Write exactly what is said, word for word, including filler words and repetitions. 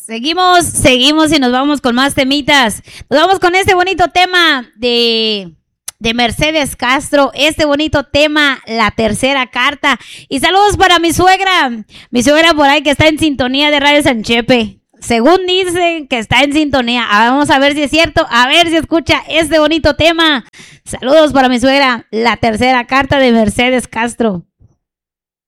Seguimos, seguimos y nos vamos con más temitas. Nos vamos con este bonito tema de, de Mercedes Castro, este bonito tema, La Tercera Carta. Y saludos para mi suegra, mi suegra por ahí que está en sintonía de Radio San Chepe. Según dicen que está en sintonía. Vamos a ver si es cierto, a ver si escucha este bonito tema. Saludos para mi suegra, La Tercera Carta de Mercedes Castro.